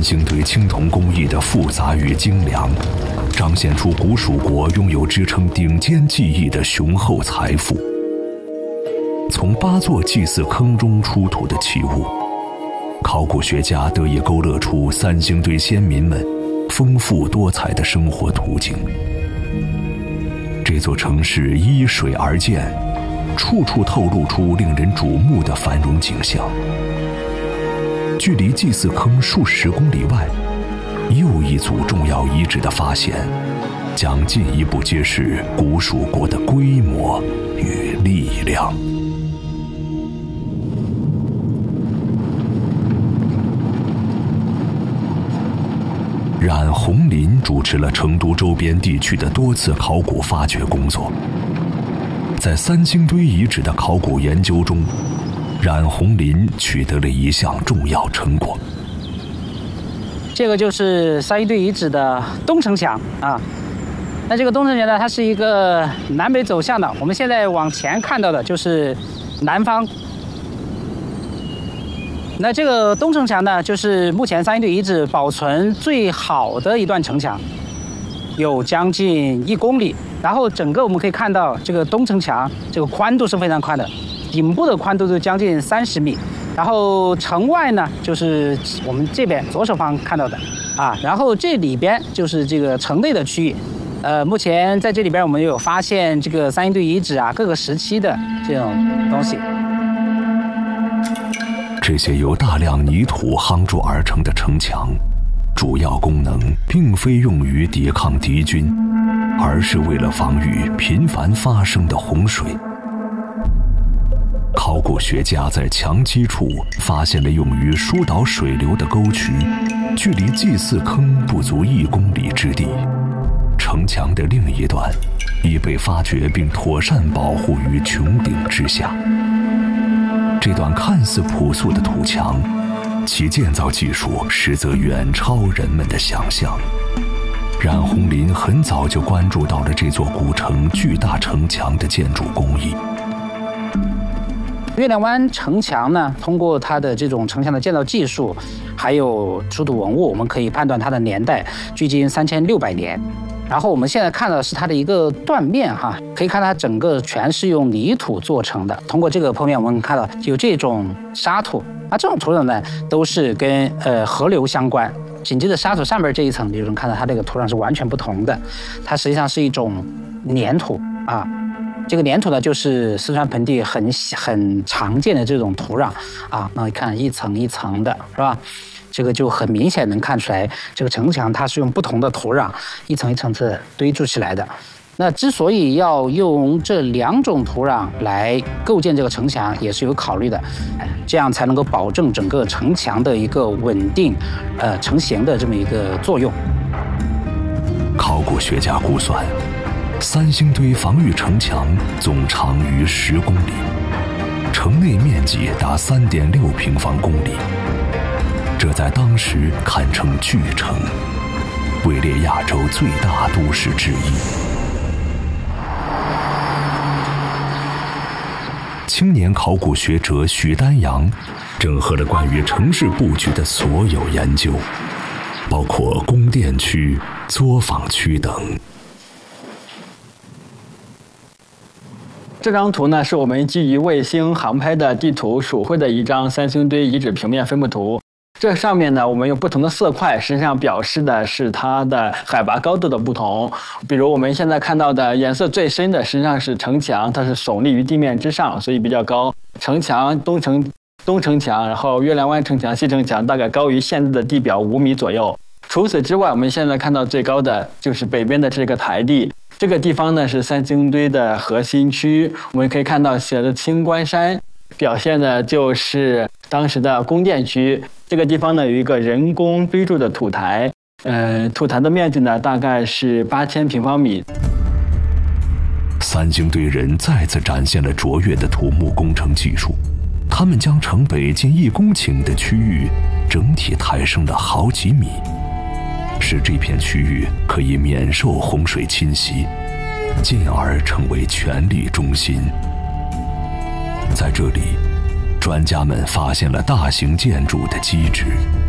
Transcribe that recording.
星堆青铜工艺的复杂与精良，彰显出古蜀国拥有支撑顶尖技艺的雄厚财富。从8座祭祀坑中出土的器物，考古学家得以勾勒出三星堆先民们丰富多彩的生活图景。这座城市依水而建，处处透露出令人瞩目的繁荣景象。距离祭祀坑数10公里外，又一组重要遗址的发现，将进一步揭示古蜀国的规模与力量。冉红林主持了成都周边地区的多次考古发掘工作。在三星堆遗址的考古研究中，冉红林取得了一项重要成果。 这个就是三星堆遗址的东城墙啊。那这个东城墙呢，它是一个南北走向的。我们现在往前看到的就是南方。那这个东城墙呢，就是目前三星堆遗址保存最好的一段城墙，有将近1公里。然后整个我们可以看到，这个东城墙这个宽度是非常宽的，顶部的宽度就将近30米。然后城外呢，就是我们这边左手方看到的啊。然后这里边就是这个城内的区域。目前在这里边我们有发现这个三星堆遗址啊各个时期的这种东西。 这些由大量泥土夯筑而成的城墙，主要功能并非用于抵抗敌军，而是为了防御频繁发生的洪水。考古学家在墙基处发现了用于疏导水流的沟渠，距离祭祀坑不足1公里之地。城墙的另一端已被发掘并妥善保护于穹顶之下。这段看似朴素的土墙，其建造技术实则远超人们的想象。冉红林很早就关注到了这座古城巨大城墙的建筑工艺。 月亮湾城墙呢，通过它的这种城墙的建造技术，还有出土文物，我们可以判断它的年代距今3600年。然后我们现在看到的是它的一个断面哈，可以看它整个全是用泥土做成的。通过这个剖面，我们看到有这种沙土，这种土壤呢都是跟河流相关。紧接着沙土上面这一层，你就能看到它这个土壤是完全不同的，它实际上是一种粘土啊。这个粘土呢，就是四川盆地很常见的这种土壤啊。那你看一层一层的，是吧？这个就很明显能看出来，这个城墙它是用不同的土壤一层一层次堆筑起来的。那之所以要用这2种土壤来构建这个城墙，也是有考虑的，这样才能够保证整个城墙的一个稳定成型的这么一个作用。 考古学家估算，三星堆防御城墙总长逾10公里，城内面积达3.6平方公里。这在当时堪称巨城，位列亚洲最大都市之一。青年考古学者许丹阳整合了关于城市布局的所有研究，包括宫殿区、作坊区等。 这张图呢，是我们基于卫星航拍的地图数绘的一张三星堆遗址平面分布图。这上面呢，我们用不同的色块，实际上表示的是它的海拔高度的不同。比如我们现在看到的颜色最深的，实际上是城墙，它是耸立于地面之上，所以比较高。城墙东城墙，然后月亮湾城墙、西城墙大概高于现在的地表5米左右。除此之外，我们现在看到最高的就是北边的这个台地。这个地方呢是三星堆的核心区，我们可以看到写的青关山，表现的就是当时的宫殿区。这个地方呢有一个人工堆筑的土台，土台的面积呢大概是8000平方米。 三星堆人再次展现了卓越的土木工程技术，他们将城北近1公顷的区域整体抬升了好几米，使这片区域可以免受洪水侵袭，进而成为权力中心。在这里，专家们发现了大型建筑的基址。